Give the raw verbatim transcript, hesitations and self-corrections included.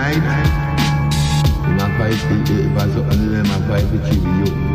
night. You might fight the, but so, and then I fight the chill you.